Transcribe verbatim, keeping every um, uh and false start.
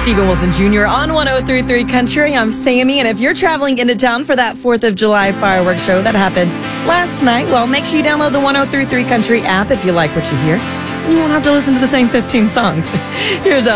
Steven Wilson Junior on one oh three point three Country. I'm Sammy, and if you're traveling into town for that fourth of July fireworks show that happened last night, well, make sure you download the one oh three point three Country app if you like what you hear. You won't have to listen to the same fifteen songs. Here's